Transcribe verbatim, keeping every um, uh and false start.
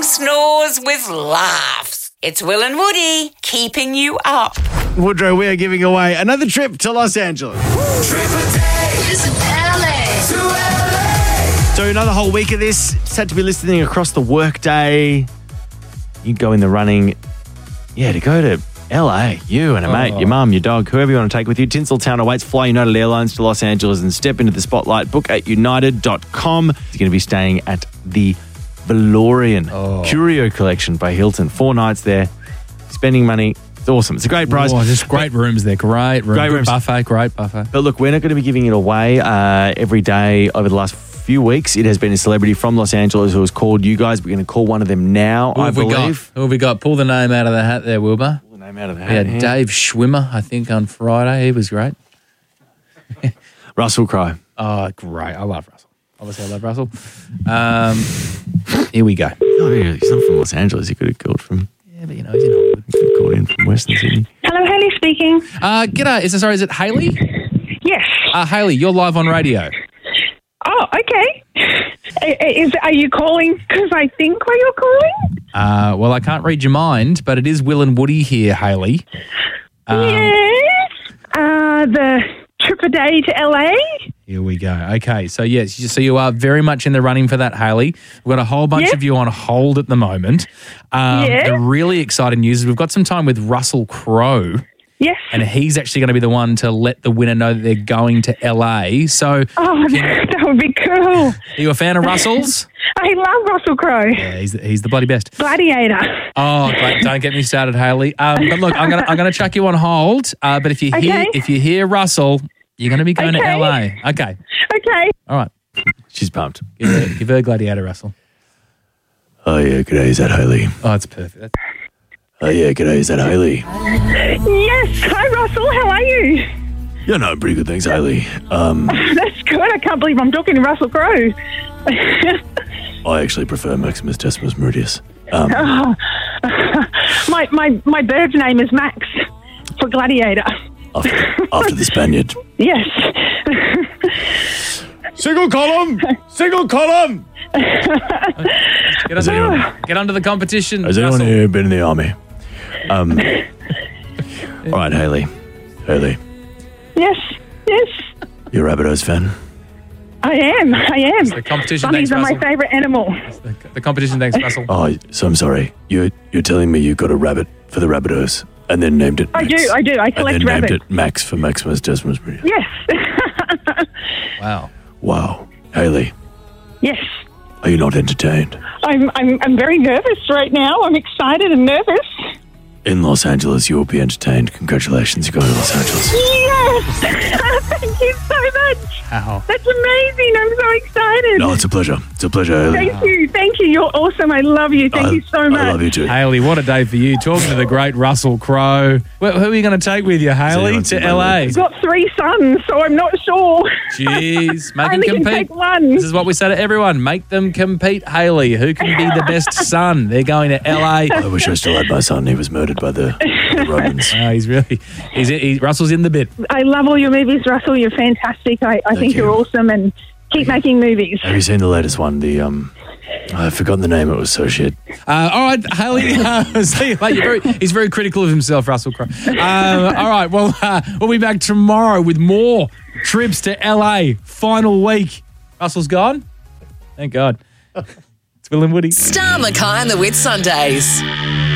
snores with laughs. It's Will and Woody keeping you up. Woodrow, we are giving away another trip to Los Angeles. Trip a day. Visit L A. To L A. So another whole week of this. It's had to be listening across the workday. You go in the running, yeah, to go to L A. You and a mate, your mum, your dog, whoever you want to take with you. Tinseltown awaits. Fly United Airlines to Los Angeles and step into the spotlight. Book at united dot com. You're going to be staying at the Valorian Curio Collection by Hilton. Four nights there, spending money. It's awesome. It's a great prize. Oh, just great rooms there. Great room. Great Good rooms. buffet. Great buffet. But look, we're not going to be giving it away uh, every day over the last few weeks. It has been a celebrity from Los Angeles who has called you guys. We're going to call one of them now, Who I have we got? believe. Who have we got? Pull the name out of the hat there, Wilbur. Pull the name out of the We had hat. Dave Schwimmer, I think, on Friday. He was great. Russell Crowe. Oh, great. I love Russell. Obviously, I love Russell. Um, here we go. Oh, yeah, he's not from Los Angeles. He could have called from. Yeah, but you know, he's in Hollywood. He could have called in from Western Sydney. Hello, Haley speaking. Uh, g'day. Is it, sorry, is it Haley? Yes. Uh, Haley, you're live on radio. Oh, okay. Is are you calling because I think why you're calling? Uh, well, I can't read your mind, but it is Will and Woody here, Haley. Um, yes. Uh, the trip a day to L A. Here we go. Okay, so yes, so you are very much in the running for that, Haley. We've got a whole bunch Yep. of you on hold at the moment. Um, Yeah. The really exciting news is we've got some time with Russell Crowe, Yes. and he's actually going to be the one to let the winner know that they're going to L A. So, Oh, that would be cool. are you a fan of Russell's? I love Russell Crowe. Yeah, he's the, he's the bloody best. Gladiator. Oh, great. Don't get me started, Haley. Um, but look, I'm gonna I'm gonna chuck you on hold. Uh, but if you hear Okay. if you hear Russell, you're going to be going to Okay. L A. Okay. Okay. All right. She's pumped. Give her, give her Gladiator, Russell. Oh, yeah, g'day. Is that Haley? Oh, it's perfect. That's Oh, yeah, g'day. Is that Haley? Yes. Hi, Russell. How are you? Yeah, no, pretty good. Thanks, Haley. Um, That's good. I can't believe I'm talking to Russell Crowe. I actually prefer Maximus Decimus Meridius. Um, my my my bird's name is Max for Gladiator. after, after the Spaniard. Yes. Single column! Single column! Get under, anyone- get under the competition. Has anyone Russell. here been in the army? Um, all right, Haley. Haley, Yes. Yes. you're a Rabbitohs fan? I am. I am. The competition. Bunnies Thanks, are my Russell. favourite animal. The, the competition. Thanks, Russell. Oh, so I'm sorry. You're, you're telling me you got a rabbit for the Rabbitohs and then named it I Max. do. I do. I And collect then named rabbits. it Max for Maximus Decimus Meridius. Yes. Wow. Wow. Haley, yes. are you not entertained? I'm, I'm. I'm very nervous right now. I'm excited and nervous. In Los Angeles, you will be entertained. Congratulations, you're going to Los Angeles. Yes. Thank you so much. Wow. That's amazing. I'm so excited. No, it's a pleasure. It's a pleasure, Haley. Thank you. Thank you. You're awesome. I love you. Thank I, you so much. I love you too. Haley, what a day for you. Talking to the great Russell Crowe. Wh- Who are you going to take with you, Haley, anyone to seen my L A? I've got three sons, so I'm not sure. Jeez, make I them only can compete. take one. This is what we say to everyone. Make them compete, Haley. Who can be the best son? They're going to L A. I wish I still had my son. He was murdered by the, by the Romans. Oh, he's really, he's, he, Russell's in the bit. I love all your movies, Russell. You're fantastic. I, I think you. you're awesome, and keep making movies. Have you seen the latest one? The um, I've forgotten the name. It was so shit. Uh, all right, Haley. Uh, see you later. You're very, he's very critical of himself, Russell Crowe. Uh, all right, well, uh, we'll be back tomorrow with more trips to L A. Final week. Russell's gone? Thank God. It's Will and Woody. Star Mackay and the Whit Sundays.